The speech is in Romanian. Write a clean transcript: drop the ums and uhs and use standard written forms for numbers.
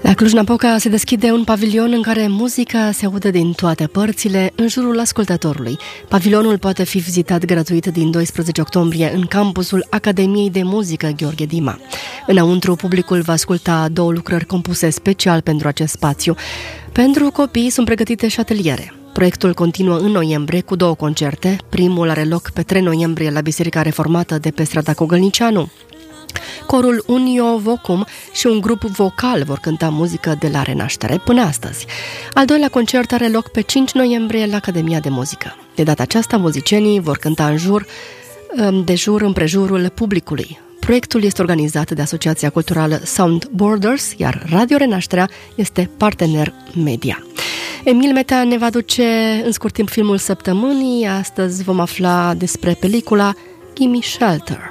La Cluj-Napoca se deschide un pavilion în care muzica se aude din toate părțile în jurul ascultătorului. Pavilionul poate fi vizitat gratuit din 12 octombrie în campusul Academiei de Muzică Gheorghe Dima. Înăuntru, publicul va asculta 2 lucrări compuse special pentru acest spațiu. Pentru copii sunt pregătite și ateliere. Proiectul continuă în noiembrie cu 2 concerte. Primul are loc pe 3 noiembrie la Biserica Reformată de pe strada Cogălnicianu. Corul Unio Vocum și un grup vocal vor cânta muzică de la renaștere până astăzi. Al 2-lea concert are loc pe 5 noiembrie la Academia de Muzică. De data aceasta, muzicienii vor cânta de jur împrejurul publicului. Proiectul este organizat de Asociația Culturală Sound Borders, iar Radio Renașterea este partener media. Emil Metea ne va duce în scurt timp filmul săptămânii. Astăzi vom afla despre pelicula Gimme Shelter.